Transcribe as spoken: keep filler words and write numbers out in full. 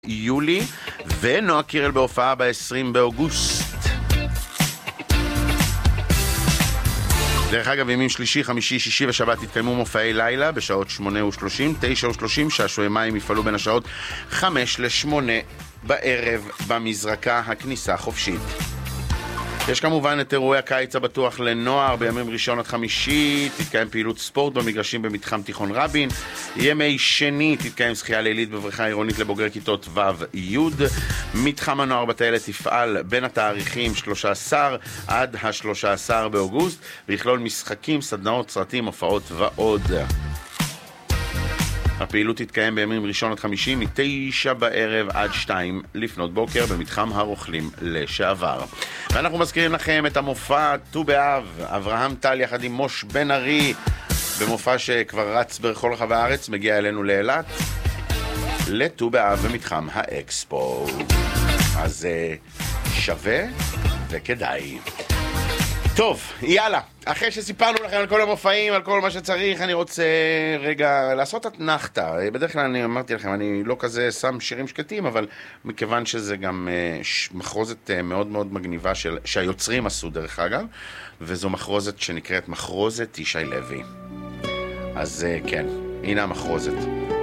יולי, ונועה קירל בהופעה ב-עשרים באוגוסט. דרך אגב, ימים שלישי, חמישי, שישי ושבת יתקיימו מופעי לילה בשעות שמונה ושלושים, תשע ושלושים, שעשועי מים יפעלו בין השעות חמש לשמונה בערב במזרקה, הכניסה חופשית. יש כמובן את אירועי הקיץ הבטוח לנוער, בימים ראשון עד חמישי תתקיים פעילות ספורט במגרשים במתחם תיכון רבין, ימי שני תתקיים שחייה לילית בבריכה עירונית לבוגרי כיתות ו' י', מתחם הנוער בטיילת יפעל בין התאריכים שלושה עשר עד ה-שלושה עשר באוגוסט, ויכלול משחקים, סדנאות, סרטים, הופעות ועוד. הפעילות תתקיים בימים ראשון עד חמישי מתשע בערב עד שתיים לפנות בוקר במתחם הרוכלים לשעבר. ואנחנו מזכירים לכם את המופע ט"ו באב, אברהם טל יחד עם מוש בן ארי, במופע שכבר רץ בכל רחבי הארץ, מגיע אלינו לאילת לט"ו באב במתחם האקספו. אז שווה וכדאי. טוב, יאללה, אחרי שסיפרנו לכם על כל המופעים, על כל מה שצריך, אני רוצה רגע לעשות את נחתה. בדרך כלל אני אמרתי לכם, אני לא כזה שם שירים שקטים, אבל מכיוון שזה גם uh, מחרוזת uh, מאוד מאוד מגניבה של, שהיוצרים עשו דרך אגב, וזו מחרוזת שנקראת מחרוזת ישי לוי. אז uh, כן, הנה המחרוזת.